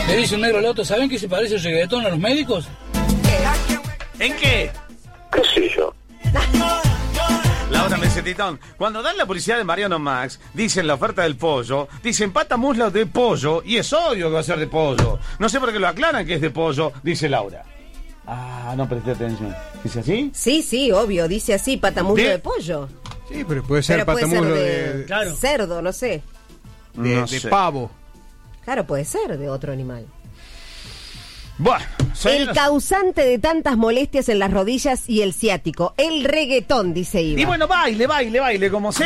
Le dice un negro al otro, ¿saben qué se parece el reggaetón a los médicos? ¿En qué? ¿Qué sé yo? Laura Mesetitón, cuando dan la publicidad de Mariano Max, dicen la oferta del pollo, dicen pata muslo de pollo, y es obvio que va a ser de pollo. No sé por qué lo aclaran que es de pollo, dice Laura. Ah, no presté atención. ¿Dice así? Sí, obvio, dice así, patamuslo de pollo. Sí, pero puede ser patamuslo de claro, cerdo, no sé. De pavo. Claro, puede ser de otro animal. Bueno, el causante de tantas molestias en las rodillas y el ciático, el reggaetón, dice Iva. Y bueno, baile, como sea.